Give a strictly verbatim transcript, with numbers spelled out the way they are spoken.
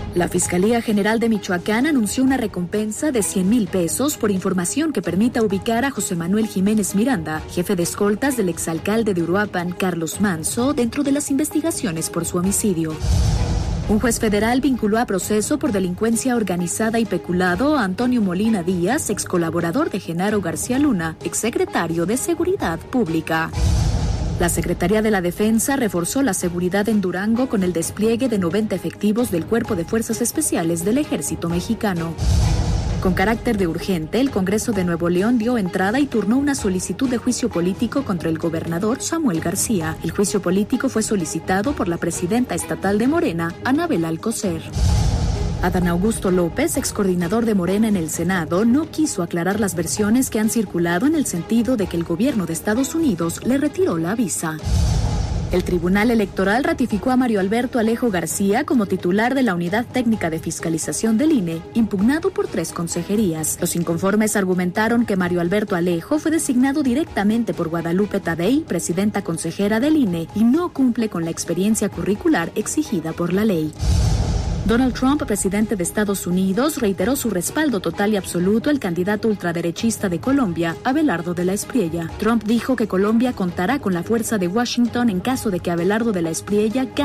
La Fiscalía General de Michoacán anunció una recompensa de cien mil pesos por información que permita ubicar a José Manuel Jiménez Miranda, jefe de escoltas del exalcalde de Uruapan, Carlos Manso, dentro de las investigaciones por su homicidio. Un juez federal vinculó a proceso por delincuencia organizada y peculado a Antonio Molina Díaz, ex colaborador de Genaro García Luna, exsecretario de Seguridad Pública. La Secretaría de la Defensa reforzó la seguridad en Durango con el despliegue de noventa efectivos del Cuerpo de Fuerzas Especiales del Ejército Mexicano. Con carácter de urgente, el Congreso de Nuevo León dio entrada y turnó una solicitud de juicio político contra el gobernador Samuel García. El juicio político fue solicitado por la presidenta estatal de Morena, Anabel Alcocer. Adán Augusto López, excoordinador de Morena en el Senado, no quiso aclarar las versiones que han circulado en el sentido de que el gobierno de Estados Unidos le retiró la visa. El Tribunal Electoral ratificó a Mario Alberto Alejo García como titular de la Unidad Técnica de Fiscalización del I N E, impugnado por tres consejerías. Los inconformes argumentaron que Mario Alberto Alejo fue designado directamente por Guadalupe Tadei, presidenta consejera del I N E, y no cumple con la experiencia curricular exigida por la ley. Donald Trump, presidente de Estados Unidos, reiteró su respaldo total y absoluto al candidato ultraderechista de Colombia, Abelardo de la Espriella. Trump dijo que Colombia contará con la fuerza de Washington en caso de que Abelardo de la Espriella gane